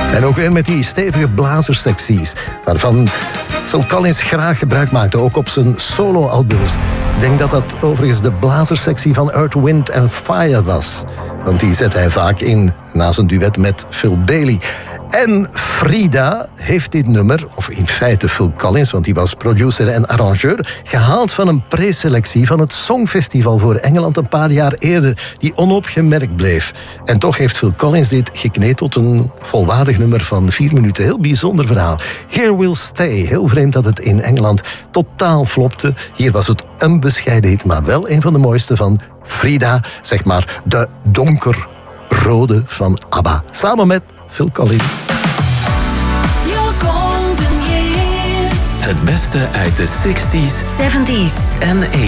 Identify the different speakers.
Speaker 1: En ook weer met die stevige blazerssecties, waarvan Phil Collins graag gebruik maakte, ook op zijn solo-albums. Ik denk dat dat overigens de blazerssectie van Earth, Wind and Fire was. Want die zet hij vaak in na zijn duet met Phil Bailey. En Frida heeft dit nummer, of in feite Phil Collins, want die was producer en arrangeur, gehaald van een preselectie van het Songfestival voor Engeland een paar jaar eerder, die onopgemerkt bleef. En toch heeft Phil Collins dit gekneed tot een volwaardig nummer van 4 minuten. Heel bijzonder verhaal. Here We'll Stay. Heel vreemd dat het in Engeland totaal flopte. Hier was het een bescheiden hit, maar wel een van de mooiste van Frida. Zeg maar de donkerrode van ABBA. Samen met Phil Collins.
Speaker 2: Het beste uit de 60s,
Speaker 3: 70s
Speaker 2: en 80s.